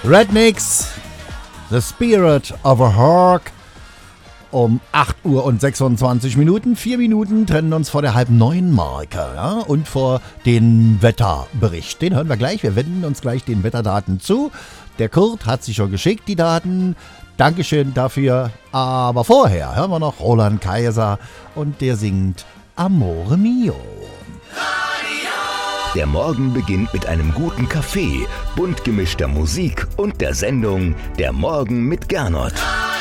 Rednecks, The Spirit of a Hawk. Um 8 Uhr und 26 Minuten. 4 Minuten trennen uns vor der 8:30-Marke, ja? Und vor den Wetterbericht. Den hören wir gleich. Wir wenden uns gleich den Wetterdaten zu. Der Kurt hat sich schon geschickt, die Daten. Dankeschön dafür. Aber vorher hören wir noch Roland Kaiser und der singt Amore Mio. Der Morgen beginnt mit einem guten Kaffee, bunt gemischter Musik und der Sendung Der Morgen mit Gernot.